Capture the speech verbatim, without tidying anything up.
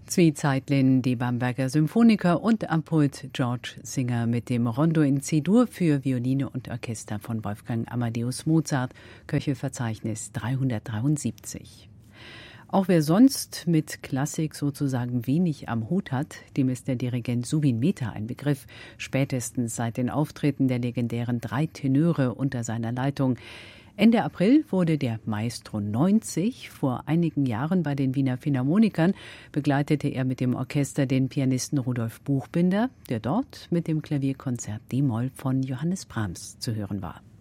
Zvi Zeitlin, die Bamberger Symphoniker und am Pult George Singer mit dem Rondo in C-Dur für Violine und Orchester von Wolfgang Amadeus Mozart, Köchelverzeichnis dreihundertdreiundsiebzig. Auch wer sonst mit Klassik sozusagen wenig am Hut hat, dem ist der Dirigent Zubin Mehta ein Begriff, spätestens seit den Auftritten der legendären drei Tenöre unter seiner Leitung. Ende April wurde der Maestro neunzig. Vor einigen Jahren bei den Wiener Philharmonikern begleitete er mit dem Orchester den Pianisten Rudolf Buchbinder, der dort mit dem Klavierkonzert D-Moll von Johannes Brahms zu hören war.